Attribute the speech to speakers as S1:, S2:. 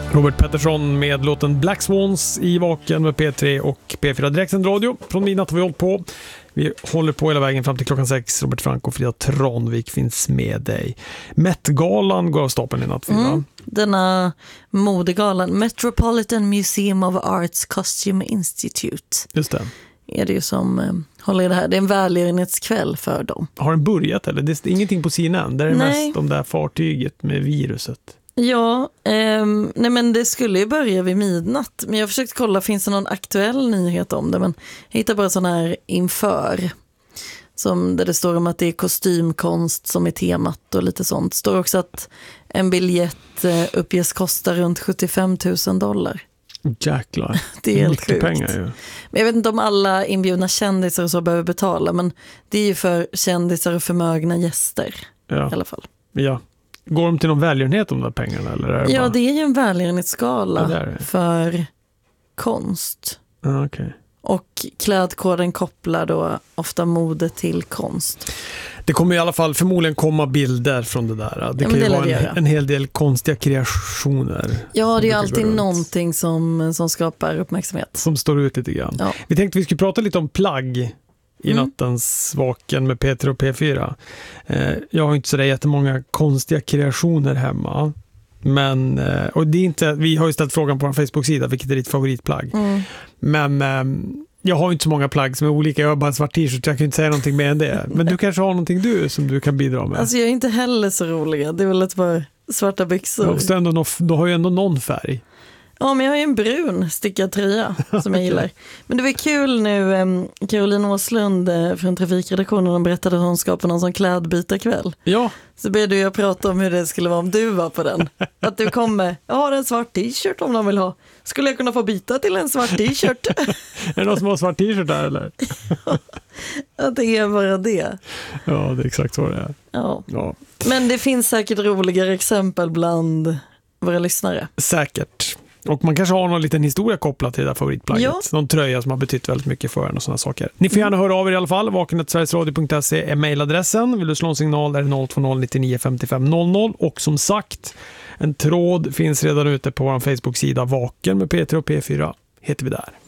S1: Robert Pettersson med låten Black Swans i Vaken med P3 och P4 Direktsänd radio. Från midnatt har vi hållit på. Vi håller på hela vägen fram till klockan 6. Robert Frank och Frida Tranvik finns med dig. Met-galan går av stapeln i natt, Frida.
S2: Denna modegalan, Metropolitan Museum of Arts Costume Institute.
S1: Just det.
S2: Är det ju som håller i det här. Det är en välgörenhetskväll för dem.
S1: Har den börjat eller? Det är ingenting på CNN. Det är mest om det här fartyget med viruset.
S2: Ja, nej men det skulle ju börja vid midnatt. Men jag har försökt kolla, finns det någon aktuell nyhet om det? Men jag hittar bara sån här inför. Där det står om att det är kostymkonst som är temat och lite sånt. Det står också att en biljett uppges kosta runt $75,000.
S1: Jäklar.
S2: Det är helt sjukt.
S1: Pengar ju.
S2: Men jag vet inte om alla inbjudna kändisar och så behöver betala. Men det är ju för kändisar och förmögna gäster i alla fall.
S1: Ja. Går de till någon välgörenhet om de där pengarna? Eller är det bara...
S2: det är ju en välgörenhetsskala för konst.
S1: Okay.
S2: Och klädkoden kopplar då ofta mode till konst.
S1: Det kommer i alla fall förmodligen komma bilder från det där. Det kan ju vara en hel del konstiga kreationer.
S2: Ja, det är alltid någonting som skapar uppmärksamhet.
S1: Som står ut lite grann. Ja. Vi tänkte vi skulle prata lite om plagg i nattens Vaken med P3 och P4. Jag har inte så där jättemånga konstiga kreationer hemma. Men, och det är inte, vi har ju ställt frågan på vår Facebook-sida, vilket är ditt favoritplagg. Men jag har inte så många plagg som är olika. Jag har bara en svart t-shirt, jag kan inte säga någonting mer än det. Men du kanske har någonting som du kan bidra med.
S2: Alltså jag är inte heller så rolig. Det är väl ett par svarta byxor.
S1: Du har ju ändå någon färg.
S2: Ja, men jag har ju en brun stickad tröja som jag gillar. Men det var kul nu, Caroline Åslund från Trafikredaktionen berättade att hon skapade någon sån klädbytarkväll. Ja. Så började jag prata om hur det skulle vara om du var på den. Att du kommer, jag har en svart t-shirt om de vill ha. Skulle jag kunna få byta till en svart t-shirt?
S1: Är det någon som har svart t-shirt där eller?
S2: Ja, det är bara det.
S1: Ja, det är exakt så det är.
S2: Ja. Men det finns säkert roligare exempel bland våra lyssnare. Säkert.
S1: Och man kanske har någon liten historia kopplad till det där favoritplagget. Ja. Någon tröja som har betytt väldigt mycket för en och sådana saker. Ni får gärna höra av er i alla fall. vaken@sverigesradio.se är mailadressen. Vill du slå en signal är det 020 99 55 00. Och som sagt, en tråd finns redan ute på vår Facebook-sida Vaken med P3 och P4. Heter vi där.